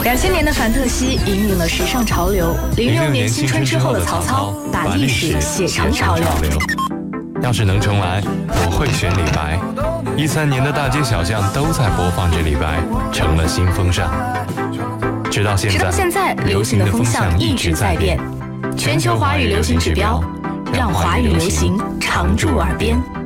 2000年的凡特西引领了时尚潮流，06年青春之后的曹操把历史写成潮流。 要是能重来，我会选李白。13年的大街小巷都在播放着李白，成了新风尚。直到现在，流行的风向一直在变。全球华语流行指标，让华语流行常驻耳边。